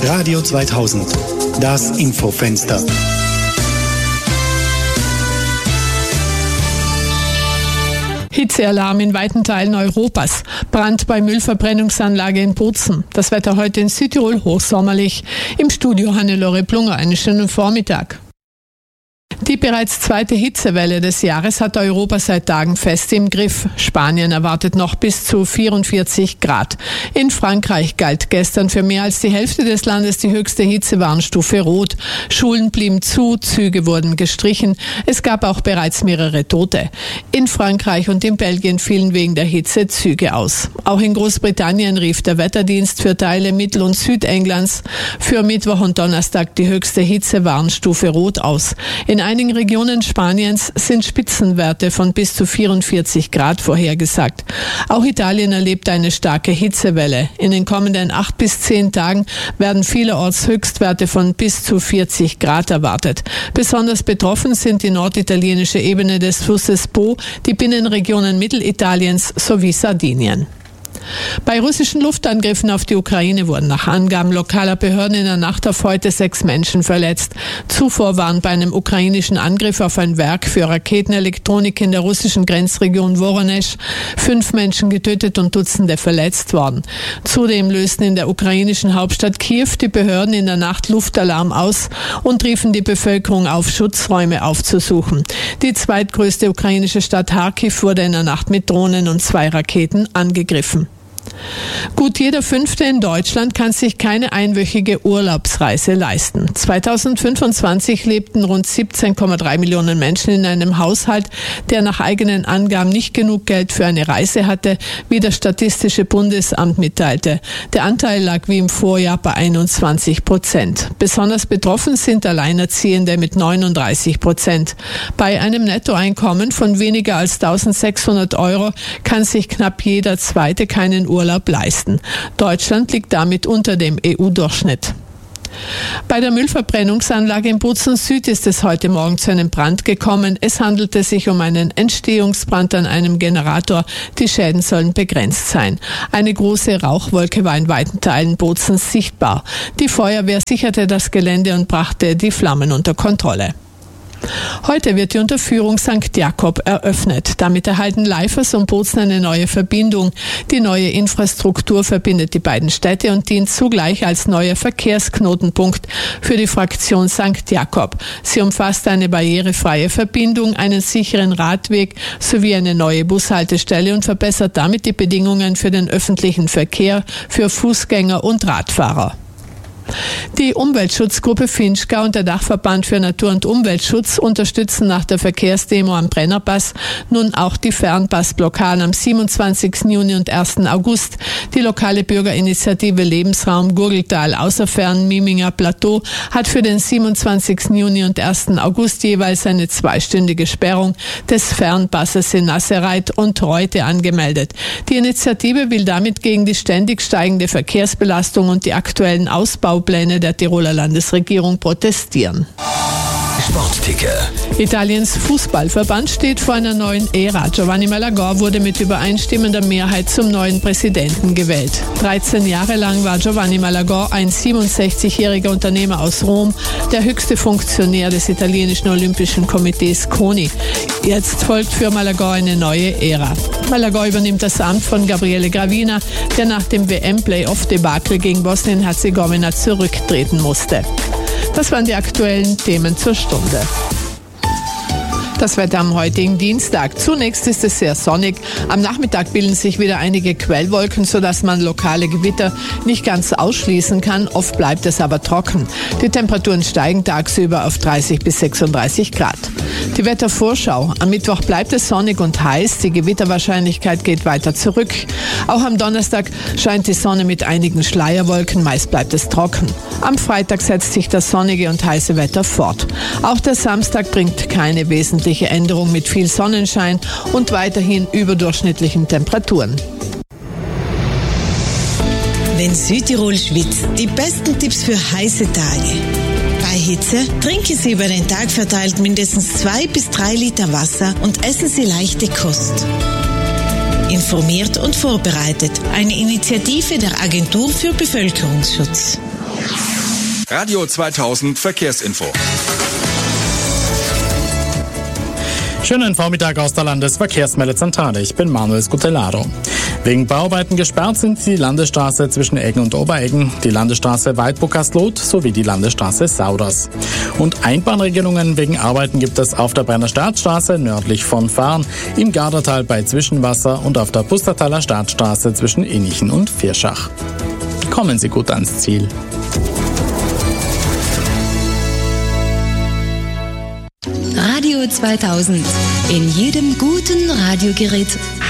Radio 2000, das Infofenster. Hitzealarm in weiten Teilen Europas. Brand bei Müllverbrennungsanlage in Bozen. Das Wetter heute in Südtirol hochsommerlich. Im Studio Hannelore Plunger, einen schönen Vormittag. Die bereits zweite Hitzewelle des Jahres hat Europa seit Tagen fest im Griff. Spanien erwartet noch bis zu 44 Grad. In Frankreich galt gestern für mehr als die Hälfte des Landes die höchste Hitzewarnstufe Rot. Schulen blieben zu, Züge wurden gestrichen. Es gab auch bereits mehrere Tote. In Frankreich und in Belgien fielen wegen der Hitze Züge aus. Auch in Großbritannien rief der Wetterdienst für Teile Mittel- und Südenglands für Mittwoch und Donnerstag die höchste Hitzewarnstufe Rot aus. In einigen Regionen Spaniens sind Spitzenwerte von bis zu 44 Grad vorhergesagt. Auch Italien erlebt eine starke Hitzewelle. In den kommenden 8 bis 10 Tagen werden vielerorts Höchstwerte von bis zu 40 Grad erwartet. Besonders betroffen sind die norditalienische Ebene des Flusses Po, die Binnenregionen Mittelitaliens sowie Sardinien. Bei russischen Luftangriffen auf die Ukraine wurden nach Angaben lokaler Behörden in der Nacht auf heute 6 Menschen verletzt. Zuvor waren bei einem ukrainischen Angriff auf ein Werk für Raketenelektronik in der russischen Grenzregion Voronezh 5 Menschen getötet und Dutzende verletzt worden. Zudem lösten in der ukrainischen Hauptstadt Kiew die Behörden in der Nacht Luftalarm aus und riefen die Bevölkerung auf, Schutzräume aufzusuchen. Die zweitgrößte ukrainische Stadt Kharkiv wurde in der Nacht mit Drohnen und 2 Raketen angegriffen. Gut jeder Fünfte in Deutschland kann sich keine einwöchige Urlaubsreise leisten. 2025 lebten rund 17,3 Millionen Menschen in einem Haushalt, der nach eigenen Angaben nicht genug Geld für eine Reise hatte, wie das Statistische Bundesamt mitteilte. Der Anteil lag wie im Vorjahr bei 21%. Besonders betroffen sind Alleinerziehende mit 39%. Bei einem Nettoeinkommen von weniger als 1.600 € kann sich knapp jeder Zweite keinen Urlaub leisten. Deutschland liegt damit unter dem EU-Durchschnitt. Bei der Müllverbrennungsanlage in Bozen Süd ist es heute Morgen zu einem Brand gekommen. Es handelte sich um einen Entstehungsbrand an einem Generator. Die Schäden sollen begrenzt sein. Eine große Rauchwolke war in weiten Teilen Bozens sichtbar. Die Feuerwehr sicherte das Gelände und brachte die Flammen unter Kontrolle. Heute wird die Unterführung St. Jakob eröffnet. Damit erhalten Leifers und Bozen eine neue Verbindung. Die neue Infrastruktur verbindet die beiden Städte und dient zugleich als neuer Verkehrsknotenpunkt für die Fraktion St. Jakob. Sie umfasst eine barrierefreie Verbindung, einen sicheren Radweg sowie eine neue Bushaltestelle und verbessert damit die Bedingungen für den öffentlichen Verkehr, für Fußgänger und Radfahrer. Die Umweltschutzgruppe Finchgau und der Dachverband für Natur- und Umweltschutz unterstützen nach der Verkehrsdemo am Brennerpass nun auch die Fernpassblockaden am 27. Juni und 1. August. Die lokale Bürgerinitiative Lebensraum Gurgeltal Außerfern Miminger Plateau hat für den 27. Juni und 1. August jeweils eine 2-stündige Sperrung des Fernpasses in Nassereit und Reute angemeldet. Die Initiative will damit gegen die ständig steigende Verkehrsbelastung und die aktuellen Ausbaupläne der Tiroler Landesregierung protestieren. Sportticker. Italiens Fußballverband steht vor einer neuen Ära. Giovanni Malagò wurde mit übereinstimmender Mehrheit zum neuen Präsidenten gewählt. 13 Jahre lang war Giovanni Malagò ein 67-jähriger Unternehmer aus Rom, der höchste Funktionär des italienischen Olympischen Komitees CONI. Jetzt folgt für Malagò eine neue Ära. Malagò übernimmt das Amt von Gabriele Gravina, der nach dem WM-Playoff-Debakel gegen Bosnien-Herzegowina zurücktreten musste. Das waren die aktuellen Themen zur Stunde. Das Wetter am heutigen Dienstag. Zunächst ist es sehr sonnig. Am Nachmittag bilden sich wieder einige Quellwolken, sodass man lokale Gewitter nicht ganz ausschließen kann. Oft bleibt es aber trocken. Die Temperaturen steigen tagsüber auf 30 bis 36 Grad. Die Wettervorschau. Am Mittwoch bleibt es sonnig und heiß. Die Gewitterwahrscheinlichkeit geht weiter zurück. Auch am Donnerstag scheint die Sonne mit einigen Schleierwolken. Meist bleibt es trocken. Am Freitag setzt sich das sonnige und heiße Wetter fort. Auch der Samstag bringt keine wesentliche Änderung mit viel Sonnenschein und weiterhin überdurchschnittlichen Temperaturen. Wenn Südtirol schwitzt, die besten Tipps für heiße Tage. Bei Hitze trinken Sie über den Tag verteilt mindestens 2 bis 3 Liter Wasser und essen Sie leichte Kost. Informiert und vorbereitet. Eine Initiative der Agentur für Bevölkerungsschutz. Radio 2000 Verkehrsinfo. Schönen Vormittag aus der Landesverkehrsmeldezentrale. Ich bin Manuel Scutellaro. Wegen Bauarbeiten gesperrt sind die Landesstraße zwischen Eggen und Obereggen, die Landesstraße Weidburg-Gastlot sowie die Landesstraße Sauders. Und Einbahnregelungen wegen Arbeiten gibt es auf der Brenner Staatsstraße nördlich von Fahren, im Gardertal bei Zwischenwasser und auf der Pustertaler Staatsstraße zwischen Innichen und Vierschach. Kommen Sie gut ans Ziel. Radio 2000. In jedem guten Radiogerät